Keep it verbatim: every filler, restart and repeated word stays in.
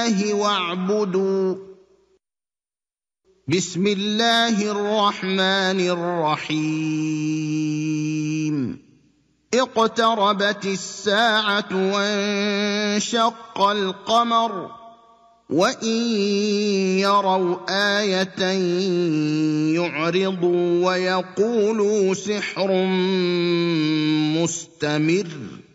واعبدوا. بسم الله الرحمن الرحيم. اقتربت الساعة وانشق القمر وإن يروا آية يعرضوا ويقولوا سحر مستمر